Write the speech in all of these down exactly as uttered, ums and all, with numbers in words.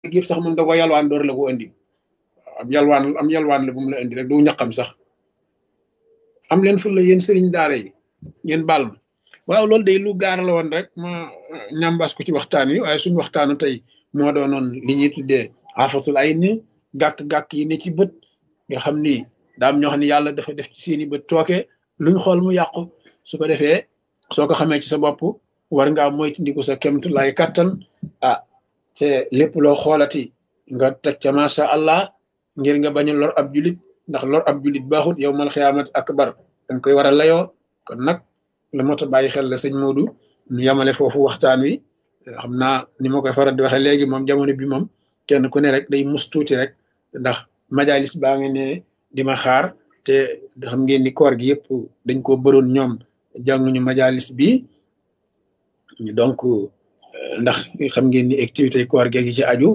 yëpp sax moom da ko yalwaan door la ko indi am yalwaan am yalwaan la bu mu la indi rek du ñaqam sax am leen ful la yéen sëriñ daara yi ngeen baal ma waaw loolu day lu gaar la woon rek ma ñambaas ko ci waxtaan wi waaye suñu waxtaanu tey moo doonoon li ñuy tuddee afatul ay ni gàkk-gàkk yi ne ci bët nga xam ni daam ñoo xam ne yàlla dafa def ci seeni bët tooke luñ xool mu yàqu su ko defee soo ko xamee ci sa bopp war ngaa moytandiku sa kemtu lay kattan ah te lépp loo xoolati nga teg ca masha allah ngir nga bañ a lor ab julit ndax lor ab julit baaxut yow mal xiyaamat akbar dañ koy war a layoo kon nag la moo tax bàyyi xel la sëñ Modou ñu yamale foofu waxtaan wi xam naa ni ma koy faral di waxee léegi moom jamono bi moom kenn ku ne rek day mus tuuti rek ndax majalis baa ngi ne di ma xaar te xam ngeen ni koor gi yëpp dañ ko bëroon ñoom jànguñu majalis bi donc ndax xam ngeen ni activité koor gi ci aju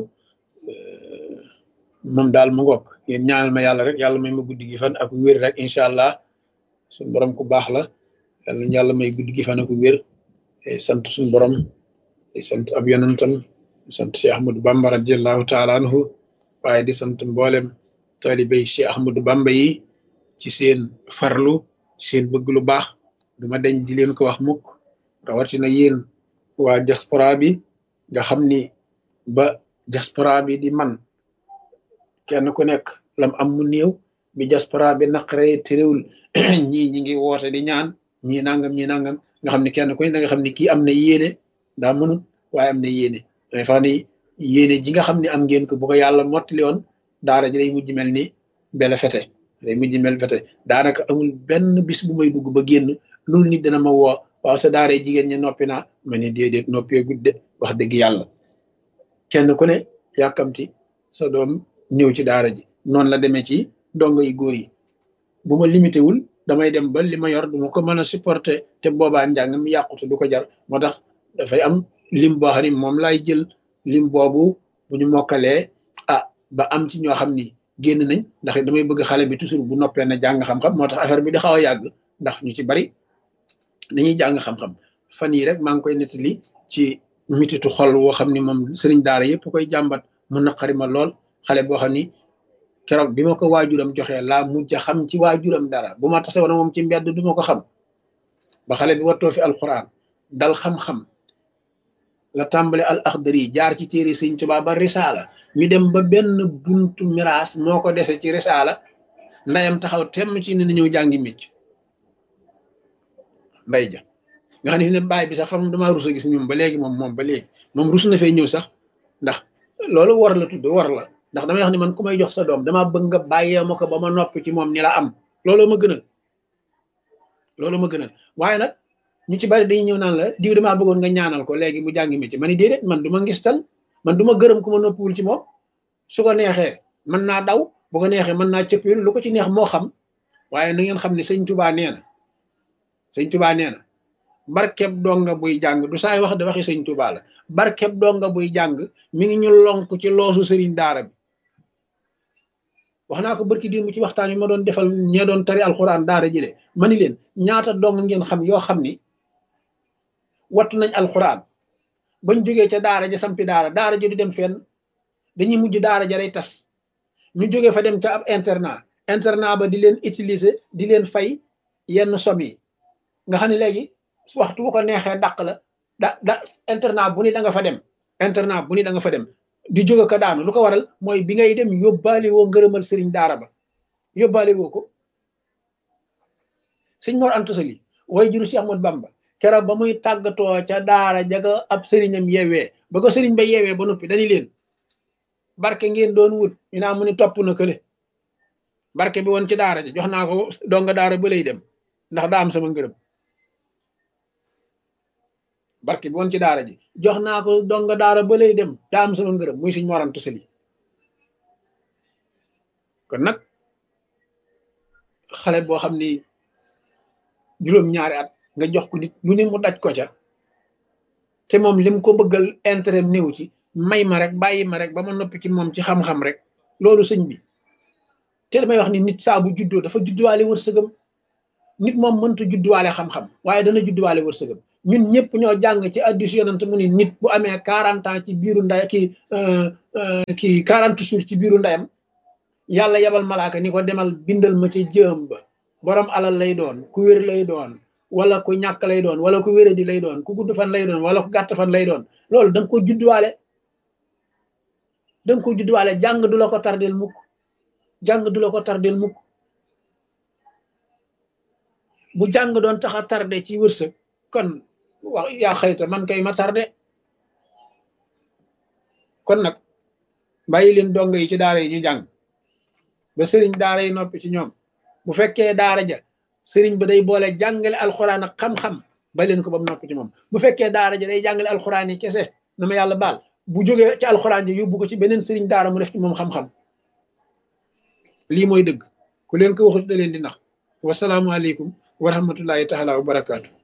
moom daal mu ngoog ngeen ñaanal ma yàlla rek yàlla may ma guddi gi fan ak wér rek incha allah suñu borom ku baax la yàlla yàlla may guddi gi fan ak wér sant suñu borom sant ab yonentam sant Cheikh Ahmadou Bamba radiallahu taala anhu waaye di sant mboolem talibé Cheikh Ahmadou Bamba yi ci seen farlu seen bëgg lu baax duma deñ di leen ko wax mukk rawatina yéen waa diaspora bi nga xam ni ba diaspora bi di man kenn ku nekk lam am mu néew bi diaspora bi naqare te réewul ñii ñi ngi woote di ñaan ñii nangam ñii nangam nga xam ni kenn ku ne da nga xam ni kii am na yéene daa mënut waaye am na yéene dafa ni yéene ji nga xam ne am ngeen ko bu ko yàlla mottali woon daara ji day mujj mel ni bele fete day mujj mel fete daanaka amul benn bis bu may dugg ba génn loolu nit dana ma woo waaw sa daara jigéen ñi noppi naa ma ni déedéet noppee gudde wax dëgg yàlla kenn ku ne yàkkamti sa doom ñëw ci daara ji noonu la demee ci dongo yi góor yi bu ma limité wul damay dem ba li ma yor du ma ko mën a supporter te boobaa njàng mi yàqutu du ko jar moo tax dafay am lim boo xam ni moom laay jël lim boobu bu ñu mokkalee ah ba am ci ñoo xam ni génn nañ ndax damay bëgg xale bi toujours bu noppee na jàng xam-xam moo tax affaire bi di xaw a yàgg ndax ñu ci bari dañuy jàng xam-xam fan yii rek maa ngi koy nettali ci mititu xol woo xam ni moom sëriñ daara yëpp koy jàmbat mu naqari ma lool xale boo xam ni keroog bi ma ko waajuram joxee laa mujj a xam ci waajuram dara bu ma tase woon moom ci mbedd du ma ko xam ba xale bi wattoo fi alquran dal xam-xam la tàmbale al axdari jaar ci téere sëñ Tuubaa ba risaala mi dem ba benn buntu miraas moo ko dese ci risaala ndayam taxaw temm ci ne na ñëw jàngi micc nday ja nga xam ne fi ne baay bi sax fam damaa rus a gis ñoom ba léegi moom moom ba léegi moom rus na fee ñëw sax ndax loolu war la tudd war la ndax damay wax ni man ku may jox sa doom damaa bëgg nga bàyyee ma ko ba ma noppi ci moom ni la am loolu ma gënal loolu ma gënal waaye nag ñu ci bari dañuy ñëw naan la diw damaa bëggoon nga ñaanal ko léegi mu jàngi métier ma ni déedéet man du ma ngistal man du ma gërëm ku ma noppiwul ci moom su ko neexee mën naa daw bu ko neexee mën naa cëppil lu ko ci neex moo xam waaye na ngeen xam ne sëñ Tuubaa nee na sëñ Tuubaa nee na barkeb donga buy jàng du saay wax de waxi sëñ Tuubaa la barkeb donga buy jàng mi ngi ñu lonk ci loosu sëriñ daara bi wax naa ko barki diir mu ci waxtaan yi ma doon defal ñee doon tari alxuraan daara jëlee ma ni leen ñaata dong ngeen xam yoo xam ni wattu nañ alxuraan bañ jógee ca daara ja sampi daara daara ja du dem fenn dañuy mujj daara ja day tas ñu jógee fa dem ca ab internat internat ba di leen utiliser di leen fay yenn somme yi nga xam ne léegi waxtu bu ko neexee dàq la da da internat bu ni da nga fa dem internat bu ni da nga fa dem di jóge ko daanu lu ko waral mooy bi ngay dem yóbbaale woo ngërëmal sëriñ daara ba yóbbaale woo ko sëñ Mor Anta Sali way juru si Ahmadu Bamba keroog ba muy tàggatoo ca daara jaga ab sëriñam yeewee ba ko sëriñ ba yeewee ba noppi dañu leen barke ngeen doon wut ñu naa mu ni topp na kële barke bi woon ci daara ja jox naa ko donga daara ba lay dem ndax daa am sama ngërëm barke bi woon ci daara ji jox naa ko donga daara ba lay dem daa am sama ngërëm muy suñ Mor Anta Sali kon nag xale boo xam ni juróom-ñaari at nga jox ko nit lu ne mu daj ko ca te moom lim ko bëggal intérêt néew ci may ma rek bàyyi ma rek ba ma noppi ci moom ci xam-xam rek loolu sëñ bi te damay wax ni nit saa bu juddoo dafa judduwaale wërsëgam nit moom mënta judduwaale xam-xam waaye dana judduwaale wërsëgam ñun ñëpp ñoo jàng ci addis yonent mu ni nit bu amee quarante ans ci biiru nday kii kii quarante jours ci biiru ndayam yàlla yebal malaaka ni ko demal bindal ma ci jëm ba borom alal lay doon ku wér lay doon wala ku ñàkk lay doon wala ku wéradi lay doon ku gudd fan lay doon wala ku gàtt fan lay doon loolu da nga ko juddwaale da nga ko juddwaale jàng du la ko tardel mukk jàng du la ko tardel mukk bu jàng doon tax a tardé ci wërsëg kon wax yaa xëyta man kay ma tardé kon nag bàyyi leen dongo yi ci daara yi ñu jàng ba sëriñ daara yi noppi ci ñoom bu fekkee daara ja sëriñ ba day boole jàngale alxuraan ak xam-xam ba leen ko ba mu noppi ci moom bu fekkee daara ja day jàngale alxuraan yi kese na ma yàlla baal bu jógee ci alxuraan ji yóbbu ko ci beneen sëriñ daara mu def ci moom xam-xam lii mooy dëgg ku leen ko waxut da leen di nax wasalaamualeykum wa rahmatullahi taala wa barakaatu